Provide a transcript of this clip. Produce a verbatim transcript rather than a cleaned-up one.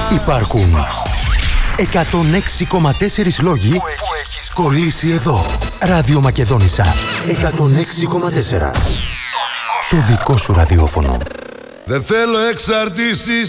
Υπάρχουν εκατόν έξι κόμμα τέσσερα λόγοι που έχεις κολλήσει εδώ. Ράδιο Μακεδόνισσα εκατόν έξι κόμμα τέσσερα. Το δικό σου ραδιόφωνο. Δεν θέλω εξαρτήσεις,